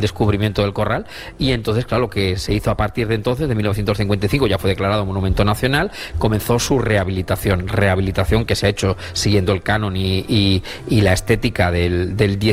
descubrimiento del corral, y entonces, claro, lo que se hizo a partir de entonces, de 1955, ya fue declarado monumento nacional, comenzó su rehabilitación que se ha hecho siguiendo el canon y la estética del